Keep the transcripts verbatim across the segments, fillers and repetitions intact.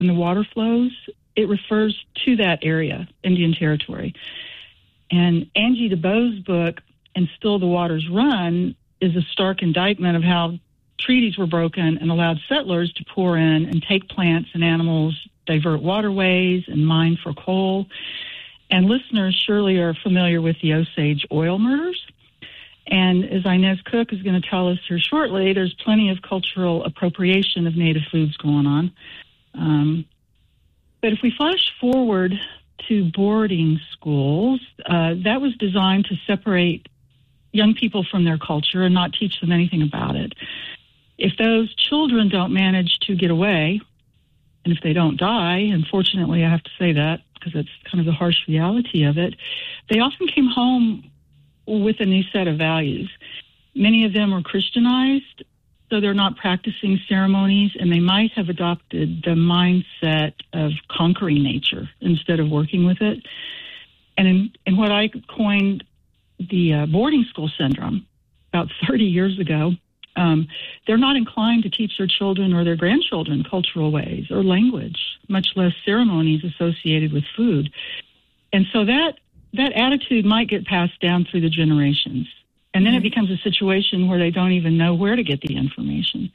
and the water flows, it refers to that area, Indian Territory. And Angie DeBoe's book, And Still the Waters Run, is a stark indictment of how treaties were broken and allowed settlers to pour in and take plants and animals, divert waterways, and mine for coal. And listeners surely are familiar with the Osage oil murders. And as Inez Cook is going to tell us here shortly, there's plenty of cultural appropriation of native foods going on. Um, but if we flash forward to boarding schools, uh, that was designed to separate young people from their culture and not teach them anything about it. If those children don't manage to get away, and if they don't die, unfortunately I have to say that because it's kind of the harsh reality of it, they often came home with a new set of values. Many of them were Christianized, so they're not practicing ceremonies, and they might have adopted the mindset of conquering nature instead of working with it. And in, in what I coined the uh, boarding school syndrome about thirty years ago, um, they're not inclined to teach their children or their grandchildren cultural ways or language, much less ceremonies associated with food. And so that that attitude might get passed down through the generations. And then it becomes a situation where they don't even know where to get the information.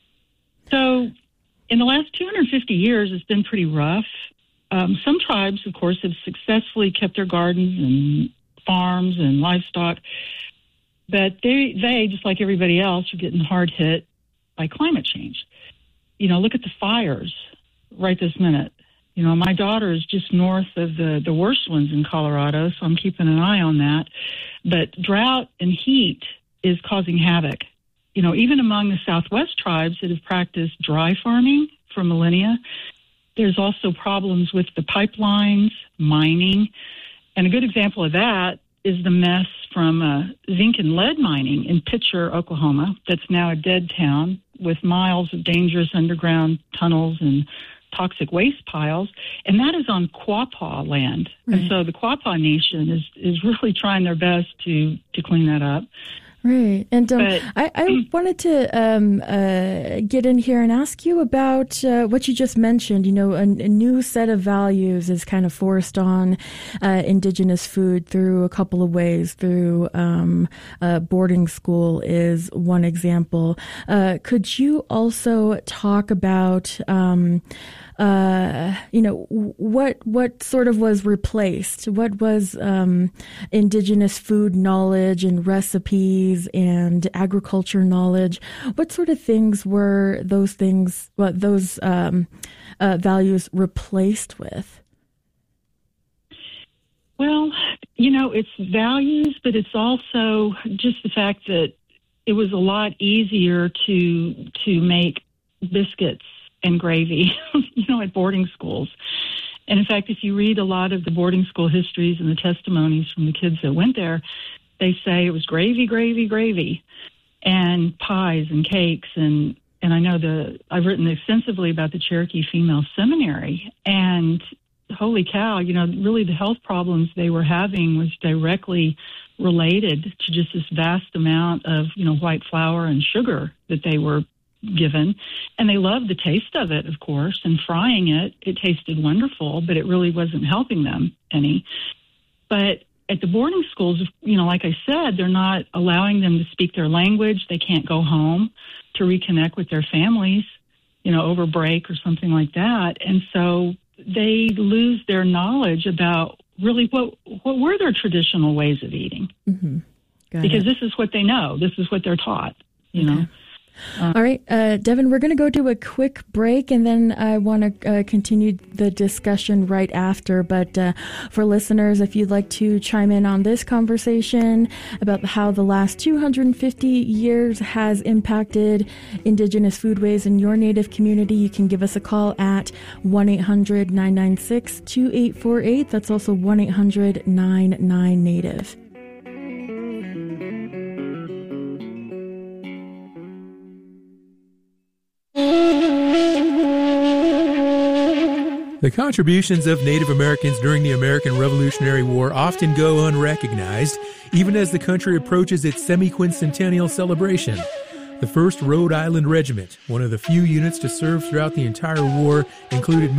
So in the last two hundred fifty years, it's been pretty rough. Um, some tribes, of course, have successfully kept their gardens and farms and livestock, but they, they, just like everybody else, are getting hard hit by climate change. You know, look at the fires right this minute. You know, my daughter is just north of the, the worst ones in Colorado, so I'm keeping an eye on that. But drought and heat is causing havoc. You know, even among the Southwest tribes that have practiced dry farming for millennia, there's also problems with the pipelines, mining. And a good example of that is the mess from uh, zinc and lead mining in Pitcher, Oklahoma, that's now a dead town with miles of dangerous underground tunnels and toxic waste piles, and that is on Quapaw land. Right. And so the Quapaw Nation is, is really trying their best to, to clean that up. Right. And um, but, I, I wanted to um, uh, get in here and ask you about uh, what you just mentioned. You know, a, a new set of values is kind of forced on uh, Indigenous food through a couple of ways. Through um, uh, boarding school is one example. Uh, could you also talk about um, Uh, you know, what what sort of was replaced? What was um, Indigenous food knowledge and recipes and agriculture knowledge? What sort of things were those things, what those um, uh, values replaced with? Well, you know, it's values, but it's also just the fact that it was a lot easier to to make biscuits and gravy, you know, at boarding schools. And in fact, if you read a lot of the boarding school histories and the testimonies from the kids that went there, they say it was gravy, gravy, gravy, and pies and cakes. And, and I know the, I've written extensively about the Cherokee Female Seminary, and holy cow, you know, really the health problems they were having was directly related to just this vast amount of, you know, white flour and sugar that they were given. And they loved the taste of it, of course, and frying it, it tasted wonderful, but it really wasn't helping them any. But at the boarding schools, you know, like I said, they're not allowing them to speak their language. They can't go home to reconnect with their families, you know, over break or something like that. And so they lose their knowledge about really what what were their traditional ways of eating. Mm-hmm. Because it. this is what they know. This is what they're taught, you okay. know. Uh, All right, uh, Devin, we're going to go to a quick break, and then I want to uh, continue the discussion right after. But uh, for listeners, if you'd like to chime in on this conversation about how the last two hundred fifty years has impacted Indigenous foodways in your Native community, you can give us a call at one eight hundred nine nine six two eight four eight. That's also one eight hundred nine nine Native. The contributions of Native Americans during the American Revolutionary War often go unrecognized, even as the country approaches its semi-quincentennial celebration. The first Rhode Island Regiment, one of the few units to serve throughout the entire war, included